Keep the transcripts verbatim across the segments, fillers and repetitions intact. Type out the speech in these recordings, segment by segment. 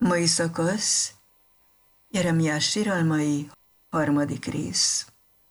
Mai szakasz, Jeremiás siralmai, harmadik rész.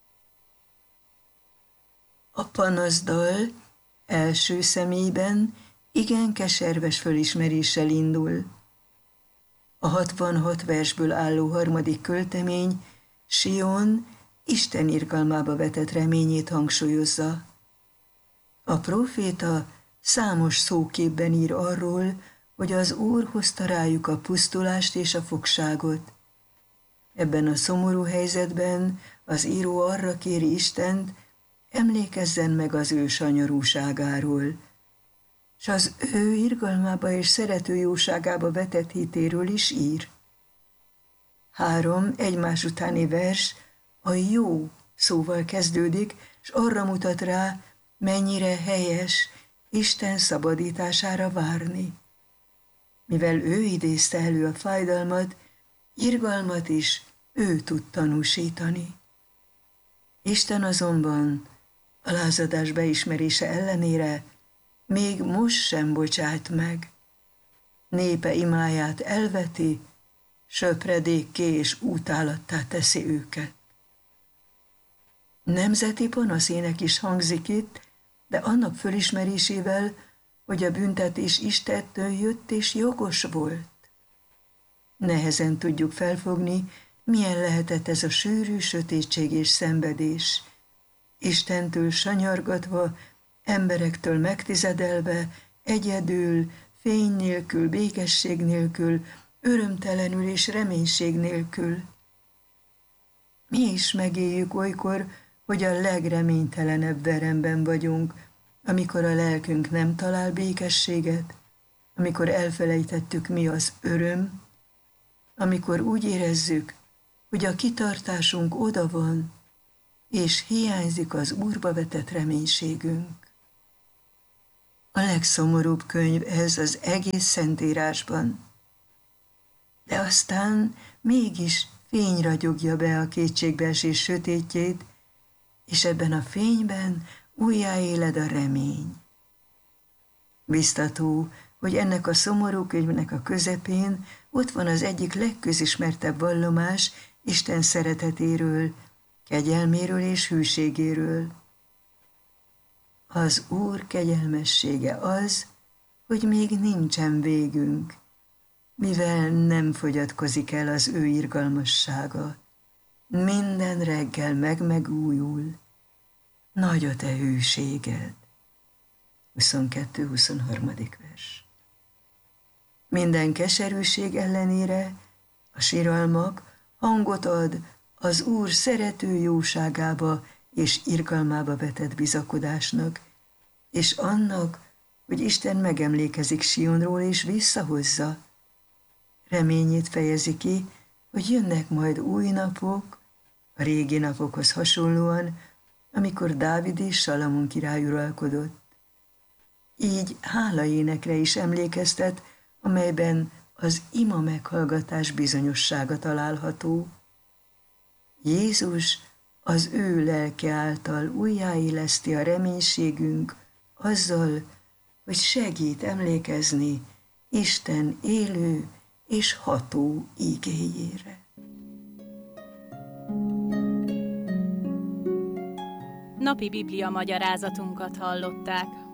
A panaszdal első személyben igen keserves fölismeréssel indul. A hatvanhat versből álló harmadik költemény Sion Isten irgalmába vetett reményét hangsúlyozza. A próféta számos szóképben ír arról, hogy az Úr hozta rájuk a pusztulást és a fogságot. Ebben a szomorú helyzetben az író arra kéri Istent, emlékezzen meg az ő sanyarúságáról, s az ő irgalmába és szerető jóságába vetett hitéről is ír. Három egymás utáni vers a jó szóval kezdődik, s arra mutat rá, mennyire helyes Isten szabadítására várni. Mivel ő idézte elő a fájdalmat, irgalmat is ő tud tanúsítani. Isten azonban a lázadás beismerése ellenére még most sem bocsát meg. Népe imáját elveti, söpredékké és útálattá teszi őket. Nemzeti panaszének is hangzik itt, de annak fölismerésével, hogy a büntetés Istentől jött és jogos volt. Nehezen tudjuk felfogni, milyen lehetett ez a sűrű sötétség és szenvedés. Istentől sanyargatva, emberektől megtizedelve, egyedül, fény nélkül, békesség nélkül, örömtelenül és reménység nélkül. Mi is megéljük olykor, hogy a legreménytelenebb veremben vagyunk, amikor a lelkünk nem talál békességet, amikor elfelejtettük, mi az öröm, amikor úgy érezzük, hogy a kitartásunk oda van, és hiányzik az Úrba vetett reménységünk. A legszomorúbb könyv ez az egész Szentírásban. De aztán mégis fény ragyogja be a kétségbeesés sötétjét, és ebben a fényben újjáéled a remény. Biztató, hogy ennek a szomorú könyvnek a közepén ott van az egyik legközismertebb vallomás Isten szeretetéről, kegyelméről és hűségéről. Az Úr kegyelmessége az, hogy még nincsen végünk, mivel nem fogyatkozik el az ő irgalmassága. Minden reggel meg-megújul. Nagy a te hűséged. huszonkettő huszonharmadik vers. Minden keserűség ellenére a siralmak hangot ad az Úr szerető jóságába és irgalmába vetett bizakodásnak, és annak, hogy Isten megemlékezik Sionról és visszahozza. Reményét fejezi ki, hogy jönnek majd új napok, a régi napokhoz hasonlóan, amikor Dávid és Salamon király uralkodott. Így hálaénekre is emlékeztet, amelyben az ima meghallgatás bizonyossága található. Jézus az ő lelke által újjáéleszti a reménységünk azzal, hogy segít emlékezni Isten élő és ható ígéjére. Napi Biblia magyarázatunkat hallották.